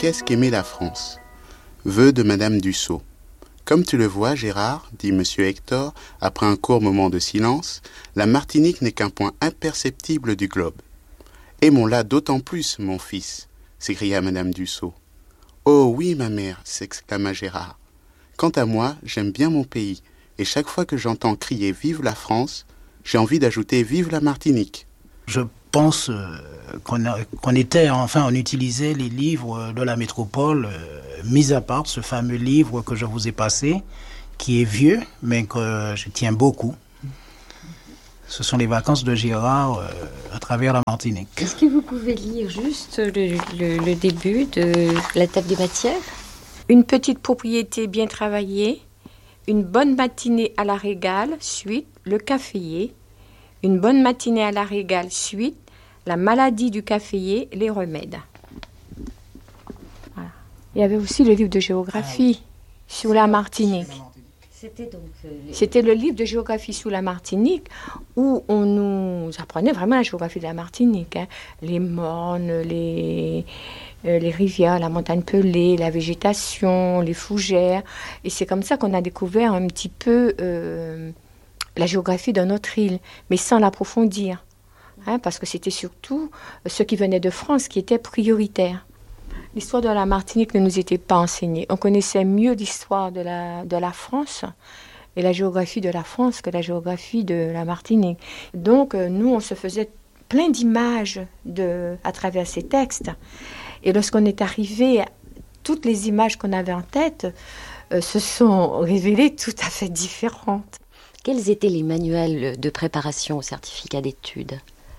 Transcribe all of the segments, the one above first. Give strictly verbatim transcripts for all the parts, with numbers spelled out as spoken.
qu'est-ce qu'aimer la France ? Vœu de Madame Dussault. Comme tu le vois, Gérard, dit Monsieur Hector, après un court moment de silence, la Martinique n'est qu'un point imperceptible du globe. Aimons-la d'autant plus, mon fils, s'écria Madame Dussault. Oh oui, ma mère, s'exclama Gérard. Quant à moi, j'aime bien mon pays, et chaque fois que j'entends crier « Vive la France », j'ai envie d'ajouter « Vive la Martinique ». Je pense euh, qu'on, a, qu'on était, enfin, on utilisait les livres de la métropole, euh, mis à part ce fameux livre que je vous ai passé, qui est vieux, mais que je tiens beaucoup. Ce sont les vacances de Gérard euh, à travers la Martinique. Est-ce que vous pouvez lire juste le, le, le début de la table des matières ? Une petite propriété bien travaillée, une bonne matinée à la Régale, suite, le caféier, une bonne matinée à la Régale, suite, la maladie du caféier, les remèdes. Voilà. Il y avait aussi le livre de géographie ah, oui. sur la Martinique. C'était, donc, euh, les... C'était le livre de géographie sous la Martinique où on nous apprenait vraiment la géographie de la Martinique. Hein. Les mornes, les, euh, les rivières, la montagne pelée, la végétation, les fougères. Et c'est comme ça qu'on a découvert un petit peu euh, la géographie de notre île, mais sans l'approfondir. Hein, parce que c'était surtout ceux qui venaient de France qui étaient prioritaires. L'histoire de la Martinique ne nous était pas enseignée. On connaissait mieux l'histoire de la, de la France et la géographie de la France que la géographie de la Martinique. Donc, nous, on se faisait plein d'images de, à travers ces textes. Et lorsqu'on est arrivé, toutes les images qu'on avait en tête euh, se sont révélées tout à fait différentes. Quels étaient les manuels de préparation au certificat d'études ?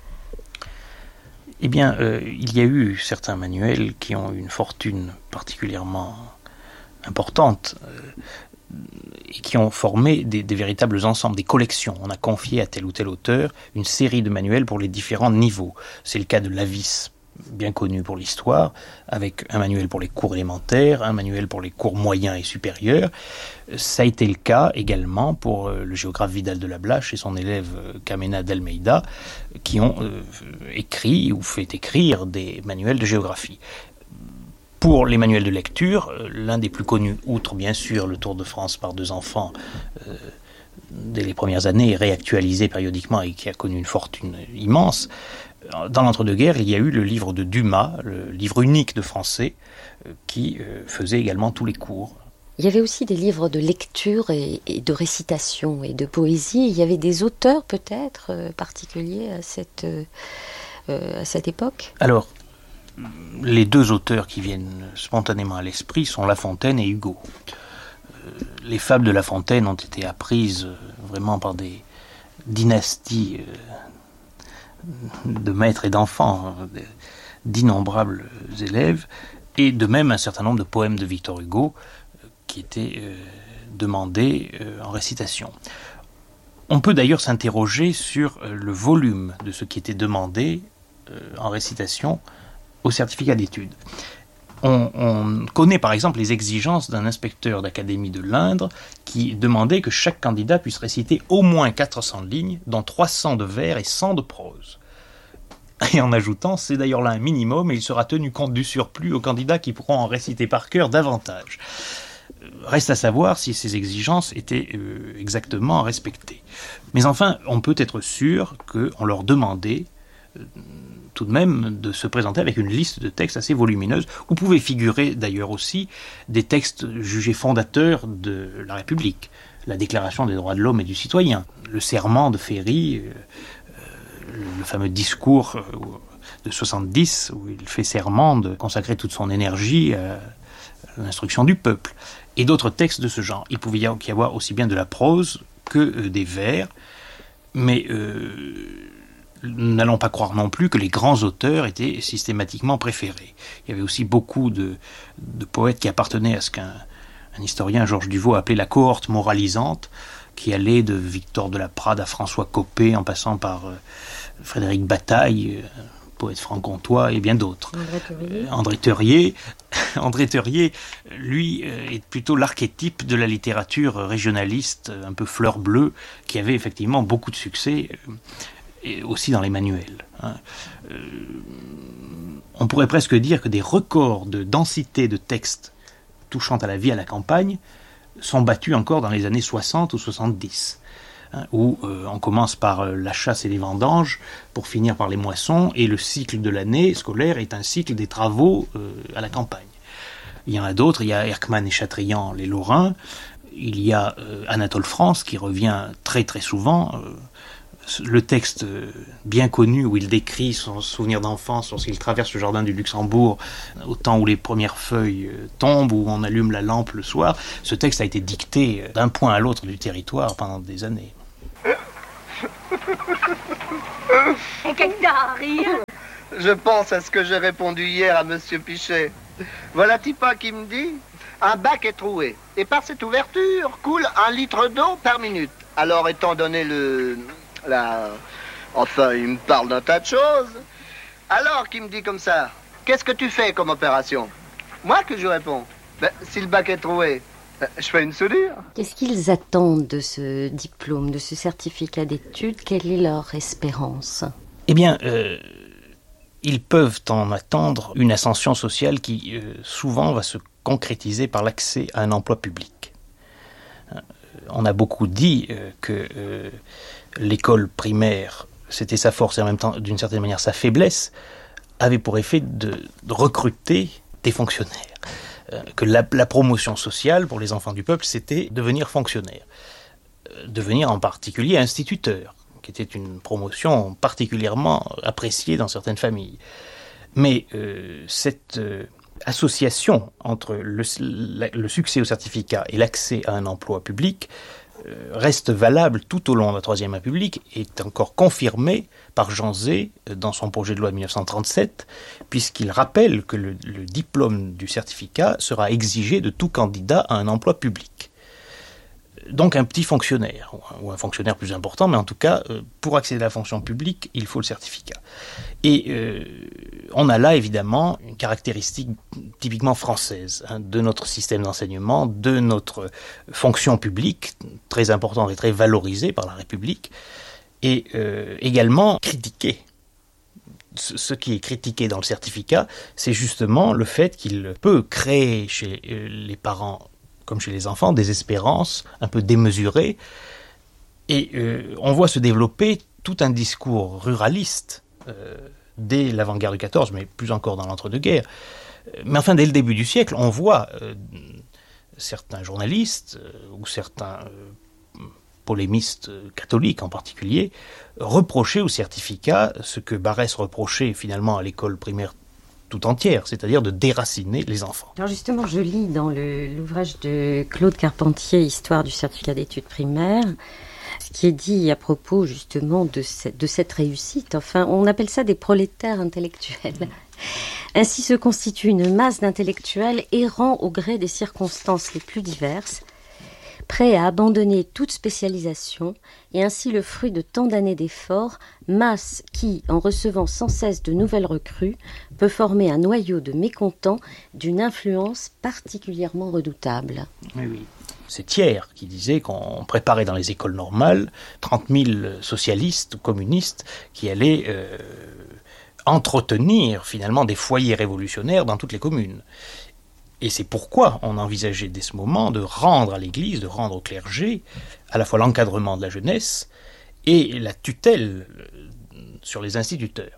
Eh bien, euh, il y a eu certains manuels qui ont eu une fortune particulièrement importante euh, et qui ont formé des, des véritables ensembles, des collections. On a confié à tel ou tel auteur une série de manuels pour les différents niveaux. C'est le cas de Lavis, bien connu pour l'histoire, avec un manuel pour les cours élémentaires, un manuel pour les cours moyens et supérieurs. Ça a été le cas également pour euh, le géographe Vidal de la Blache et son élève euh, Camena d'Almeida, qui ont euh, écrit ou fait écrire des manuels de géographie. Pour les manuels de lecture, euh, l'un des plus connus, outre bien sûr le Tour de France par deux enfants, euh, dès les premières années, réactualisé périodiquement et qui a connu une fortune immense, dans l'entre-deux-guerres, il y a eu le livre de Dumas, le livre unique de français, euh, qui euh, faisait également tous les cours. Il y avait aussi des livres de lecture et, et de récitation et de poésie. Il y avait des auteurs peut-être euh, particuliers à cette, euh, à cette époque ? Alors, les deux auteurs qui viennent spontanément à l'esprit sont La Fontaine et Hugo. Euh, les fables de La Fontaine ont été apprises euh, vraiment par des dynasties euh, de maîtres et d'enfants, euh, d'innombrables élèves, et de même un certain nombre de poèmes de Victor Hugo qui étaient euh, demandés euh, en récitation. On peut d'ailleurs s'interroger sur euh, le volume de ce qui était demandé euh, en récitation au certificat d'études. On, on connaît par exemple les exigences d'un inspecteur d'académie de l'Indre qui demandait que chaque candidat puisse réciter au moins quatre cents lignes, dont trois cents de vers et cent de prose. Et en ajoutant, c'est d'ailleurs là un minimum, et il sera tenu compte du surplus aux candidats qui pourront en réciter par cœur davantage. Reste à savoir si ces exigences étaient euh, exactement respectées. Mais enfin, on peut être sûr qu'on leur demandait euh, tout de même de se présenter avec une liste de textes assez volumineuse, où pouvaient figurer d'ailleurs aussi des textes jugés fondateurs de la République, la Déclaration des droits de l'homme et du citoyen, le serment de Ferry, euh, euh, le fameux discours euh, de soixante-dix, où il fait serment de consacrer toute son énergie à l'instruction du peuple, et d'autres textes de ce genre. Il pouvait y avoir aussi bien de la prose que euh, des vers, mais euh, n'allons pas croire non plus que les grands auteurs étaient systématiquement préférés. Il y avait aussi beaucoup de, de poètes qui appartenaient à ce qu'un un historien, Georges Duveau, appelait la cohorte moralisante, qui allait de Victor de la Prade à François Copé, en passant par euh, Frédéric Bataille, euh, poète franc-comtois, et bien d'autres. André Theurier. Euh, André Theurier, André Theurier, lui, euh, est plutôt l'archétype de la littérature régionaliste, un peu fleur bleue, qui avait effectivement beaucoup de succès, euh, et aussi dans les manuels. Hein. Euh, On pourrait presque dire que des records de densité de textes touchant à la vie à la campagne sont battus encore dans les années soixante ou soixante-dix, hein, où euh, on commence par euh, la chasse et les vendanges pour finir par les moissons, et le cycle de l'année scolaire est un cycle des travaux euh, à la campagne. Il y en a d'autres, il y a Erckmann et Chatrian, les Lorrains, il y a euh, Anatole France qui revient très très souvent, euh, le texte euh, bien connu où il décrit son souvenir d'enfance lorsqu'il traverse le jardin du Luxembourg au temps où les premières feuilles euh, tombent, où on allume la lampe le soir. Ce texte a été dicté euh, d'un point à l'autre du territoire pendant des années. Et qu'est-ce que t'as à rire ? Je pense à ce que j'ai répondu hier à Monsieur Pichet. Voilà Tipa qui me dit: un bac est troué, et par cette ouverture coule un litre d'eau par minute. Alors, étant donné le... la... Enfin, il me parle d'un tas de choses. Alors, qui me dit comme ça: qu'est-ce que tu fais comme opération? Moi que je réponds: ben, si le bac est troué, ben, je fais une soudure. Qu'est-ce qu'ils attendent de ce diplôme, de ce certificat d'études? Quelle est leur espérance? Eh bien, euh, ils peuvent en attendre une ascension sociale qui, euh, souvent, va se concrétiser par l'accès à un emploi public. On a beaucoup dit euh, que euh, l'école primaire, c'était sa force et en même temps, d'une certaine manière, sa faiblesse, avait pour effet de, de recruter des fonctionnaires. Euh, que la, la promotion sociale pour les enfants du peuple, c'était devenir fonctionnaire. Euh, devenir en particulier instituteur, qui était une promotion particulièrement appréciée dans certaines familles. Mais euh, cette euh, association entre le, la, le succès au certificat et l'accès à un emploi public euh, reste valable tout au long de la Troisième République et est encore confirmée par Jean Zay dans son projet de loi de mille neuf cent trente-sept, puisqu'il rappelle que le, le diplôme du certificat sera exigé de tout candidat à un emploi public. Donc un petit fonctionnaire, ou un fonctionnaire plus important, mais en tout cas, pour accéder à la fonction publique, il faut le certificat. Et euh, on a là, évidemment, une caractéristique typiquement française, hein, de notre système d'enseignement, de notre fonction publique, très importante et très valorisée par la République, et euh, également critiquée. Ce qui est critiqué dans le certificat, c'est justement le fait qu'il peut créer chez les parents comme chez les enfants, des espérances un peu démesurées. Et euh, on voit se développer tout un discours ruraliste euh, dès l'avant-guerre de quatorze, mais plus encore dans l'entre-deux-guerres. Mais enfin, dès le début du siècle, on voit euh, certains journalistes euh, ou certains euh, polémistes catholiques en particulier reprocher au certificat ce que Barès reprochait finalement à l'école primaire tout entière, c'est-à-dire de déraciner les enfants. Alors justement, je lis dans le, l'ouvrage de Claude Carpentier, Histoire du certificat d'études primaires, ce qui est dit à propos justement de cette, de cette réussite. Enfin, on appelle ça des prolétaires intellectuels. Ainsi se constitue une masse d'intellectuels errant au gré des circonstances les plus diverses, prêts à abandonner toute spécialisation, et ainsi le fruit de tant d'années d'efforts, masse qui, en recevant sans cesse de nouvelles recrues, peut former un noyau de mécontents d'une influence particulièrement redoutable. Oui, oui. C'est Thiers qui disait qu'on préparait dans les écoles normales trente mille socialistes ou communistes qui allaient euh, entretenir finalement des foyers révolutionnaires dans toutes les communes. Et c'est pourquoi on envisageait dès ce moment de rendre à l'Église, de rendre au clergé, à la fois l'encadrement de la jeunesse et la tutelle sur les instituteurs.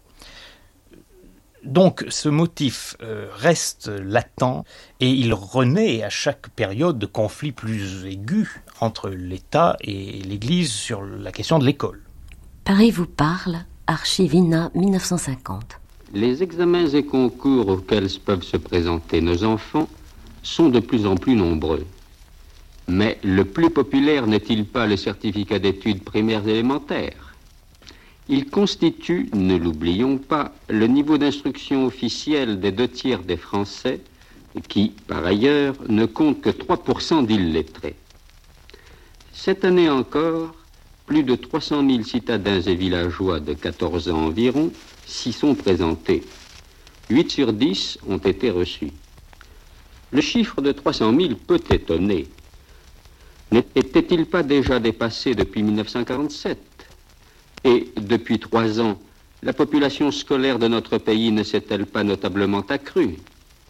Donc ce motif euh, reste latent et il renaît à chaque période de conflits plus aigus entre l'État et l'Église sur la question de l'école. Paris vous parle, Archivina mille neuf cent cinquante. Les examens et concours auxquels peuvent se présenter nos enfants sont de plus en plus nombreux. Mais le plus populaire n'est-il pas le certificat d'études primaires élémentaires? Il constitue, ne l'oublions pas, le niveau d'instruction officiel des deux tiers des Français, qui, par ailleurs, ne comptent que trois pour cent d'illettrés. Cette année encore, plus de trois cent mille citadins et villageois de quatorze ans environ s'y sont présentés. huit sur dix ont été reçus. Le chiffre de trois cent mille peut étonner. N'était-il pas déjà dépassé depuis mille neuf cent quarante-sept? Et depuis trois ans, La population scolaire de notre pays ne s'est-elle pas notablement accrue?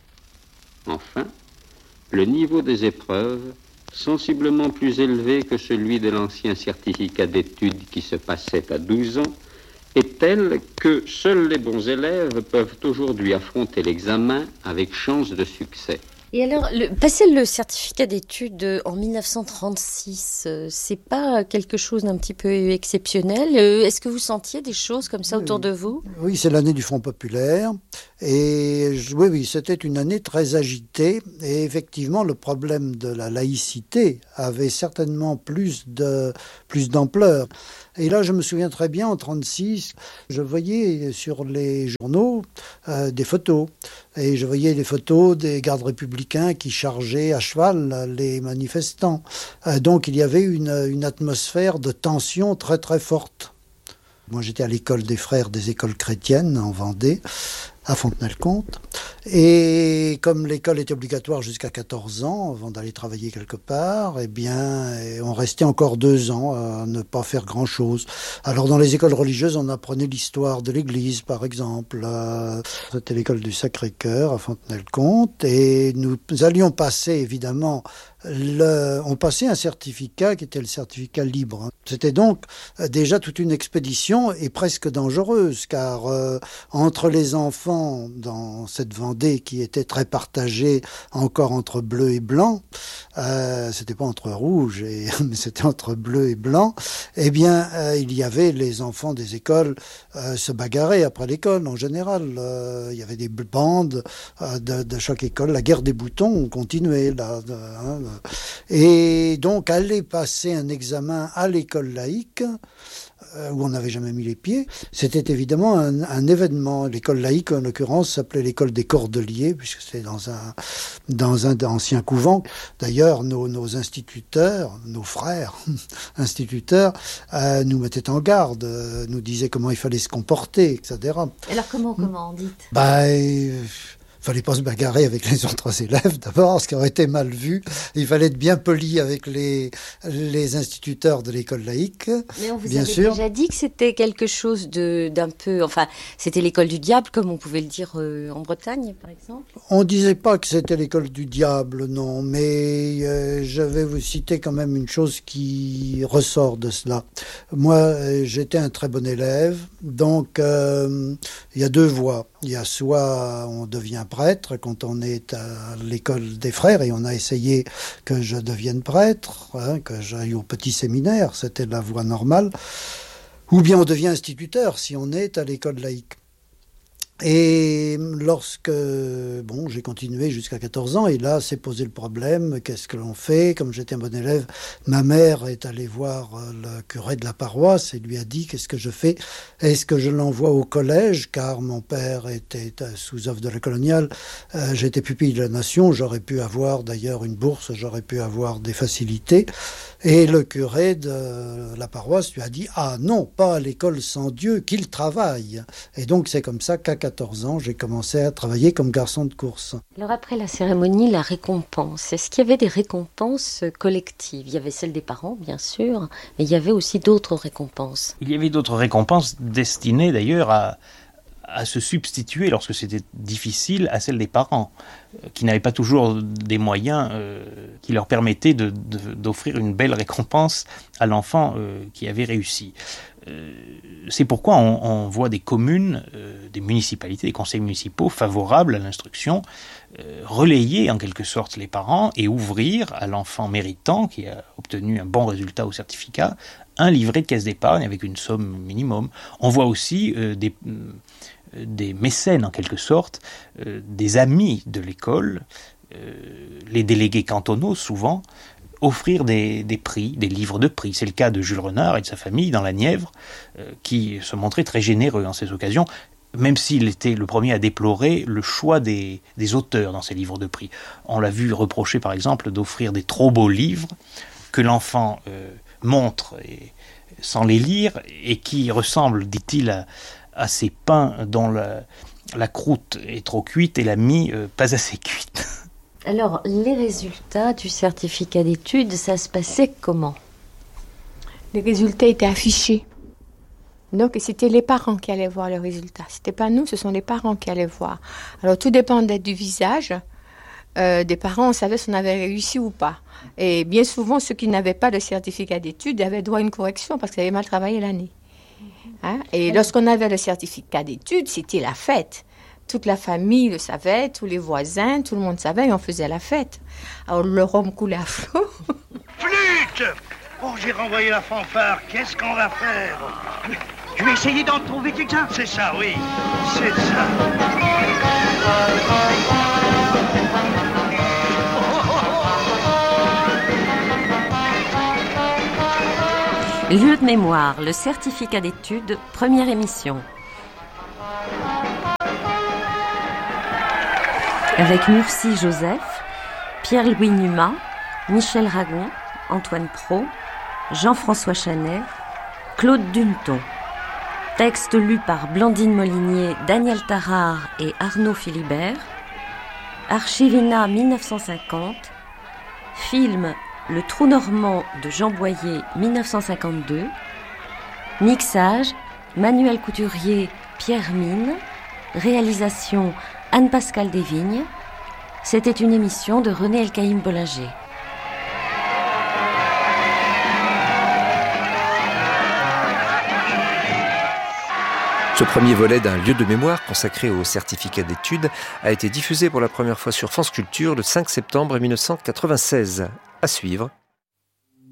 Enfin, le niveau des épreuves, sensiblement plus élevé que celui de l'ancien certificat d'études qui se passait à douze ans, est tel que seuls les bons élèves peuvent aujourd'hui affronter l'examen avec chance de succès. Et alors, le, passer le certificat d'études en mille neuf cent trente-six, euh, c'est pas quelque chose d'un petit peu exceptionnel? euh, Est-ce que vous sentiez des choses comme ça autour de vous? Oui, c'est l'année du Front populaire. Et je- oui, oui, c'était une année très agitée. Et effectivement, le problème de la laïcité avait certainement plus de, plus d'ampleur. Et là, je me souviens très bien, en trente-six, je voyais sur les journaux euh, des photos. Et je voyais les photos des gardes républicains qui chargeaient à cheval les manifestants. Euh, donc il y avait une, une atmosphère de tension très très forte. Moi j'étais à l'école des frères des écoles chrétiennes en Vendée, à Fontenay-le-Comte. Et comme l'école était obligatoire jusqu'à quatorze ans, avant d'aller travailler quelque part, eh bien, on restait encore deux ans à ne pas faire grand-chose. Alors dans les écoles religieuses, on apprenait l'histoire de l'Église, par exemple. Euh, C'était l'école du Sacré-Cœur à Fontenay-le-Comte. Et nous allions passer, évidemment, le, on passait un certificat qui était le certificat libre. C'était donc euh, déjà toute une expédition et presque dangereuse, car euh, entre les enfants dans cette Vendée qui était très partagée encore entre bleu et blanc, euh, c'était pas entre rouge, et, mais c'était entre bleu et blanc, eh bien euh, il y avait les enfants des écoles euh, se bagarrer après l'école en général. Euh, il y avait des bandes euh, de, de chaque école. La guerre des boutons continuait là. De, hein, et donc, aller passer un examen à l'école laïque, euh, où on n'avait jamais mis les pieds, c'était évidemment un, un événement. L'école laïque, en l'occurrence, s'appelait l'école des Cordeliers, puisque c'était dans un, dans un ancien couvent. D'ailleurs, nos, nos instituteurs, nos frères instituteurs, euh, nous mettaient en garde, euh, nous disaient comment il fallait se comporter, et cetera. Alors comment, comment, dites? Bah, euh, fallait pas se bagarrer avec les autres élèves d'abord, ce qui aurait été mal vu. Il fallait être bien poli avec les, les instituteurs de l'école laïque. Mais on vous bien avait sûr. déjà dit que c'était quelque chose de, d'un peu... Enfin, c'était l'école du diable, comme on pouvait le dire euh, en Bretagne, par exemple. On disait pas que c'était l'école du diable, non, mais euh, je vais vous citer quand même une chose qui ressort de cela. Moi, euh, j'étais un très bon élève, donc euh, il y a deux voies. Il y a soit on devient prêtre quand on est à l'école des frères, et on a essayé que je devienne prêtre, hein, que j'aille au petit séminaire, c'était la voie normale, ou bien on devient instituteur si on est à l'école laïque. Et lorsque, bon, j'ai continué jusqu'à quatorze ans, et là, s'est posé le problème, qu'est-ce que l'on fait? Comme j'étais un bon élève, ma mère est allée voir le curé de la paroisse et lui a dit, qu'est-ce que je fais? Est-ce que je l'envoie au collège? Car mon père était sous œuvre de la coloniale, euh, j'étais pupille de la nation, j'aurais pu avoir d'ailleurs une bourse, j'aurais pu avoir des facilités. Et le curé de la paroisse lui a dit, ah non, pas à l'école sans Dieu, qu'il travaille. Et donc c'est comme ça qu'à quatorze ans, j'ai commencé à travailler comme garçon de course. Alors après la cérémonie, la récompense, est-ce qu'il y avait des récompenses collectives? Il y avait celle des parents, bien sûr, mais il y avait aussi d'autres récompenses. Il y avait d'autres récompenses destinées d'ailleurs à, à se substituer, lorsque c'était difficile, à celles des parents, euh, qui n'avaient pas toujours des moyens euh, qui leur permettaient de, de, d'offrir une belle récompense à l'enfant euh, qui avait réussi. Euh, c'est pourquoi on, on voit des communes, euh, des municipalités, des conseils municipaux favorables à l'instruction, euh, relayer en quelque sorte les parents et ouvrir à l'enfant méritant, qui a obtenu un bon résultat au certificat, un livret de caisse d'épargne avec une somme minimum. On voit aussi euh, des... Euh, des mécènes en quelque sorte, euh, des amis de l'école, euh, les délégués cantonaux souvent, offrir des, des prix, des livres de prix. C'est le cas de Jules Renard et de sa famille dans la Nièvre, euh, qui se montraient très généreux en ces occasions, même s'il était le premier à déplorer le choix des, des auteurs dans ces livres de prix. On l'a vu reprocher par exemple d'offrir des trop beaux livres que l'enfant euh, montre et, sans les lire, et qui ressemblent, dit-il, à à ces pains dont la, la croûte est trop cuite et la mie euh, pas assez cuite. Alors, les résultats du certificat d'études, ça se passait comment? Les résultats étaient affichés. Donc, c'était les parents qui allaient voir le résultat. C'était pas nous, ce sont les parents qui allaient voir. Alors, tout dépendait du visage. Euh, des parents, on savait si on avait réussi ou pas. Et bien souvent, ceux qui n'avaient pas de certificat d'études avaient droit à une correction parce qu'ils avaient mal travaillé l'année. Hein? Et lorsqu'on avait le certificat d'études, c'était la fête. Toute la famille le savait, tous les voisins, tout le monde savait et on faisait la fête. Alors, le rhum coulait à flot. Flûte! Oh, j'ai renvoyé la fanfare. Qu'est-ce qu'on va faire? Je vais essayer d'en trouver quelqu'un. C'est ça, oui. C'est ça. Lieu de mémoire, le certificat d'études, première émission. Avec Murcie Joseph, Pierre-Louis Numa, Michel Ragon, Antoine Pro, Jean-François Chanet, Claude Duneton. Texte lu par Blandine Molinier, Daniel Tarare et Arnaud Philibert. Archivina mille neuf cent cinquante. Film Le Trou Normand de Jean Boyer mille neuf cent cinquante-deux. Mixage Manuel Couturier, Pierre Mine. Réalisation Anne-Pascale Desvignes. C'était une émission de René Elkaïm Bollinger. Ce premier volet d'un lieu de mémoire consacré au certificat d'études a été diffusé pour la première fois sur France Culture le cinq septembre mille neuf cent quatre-vingt-seize. À suivre.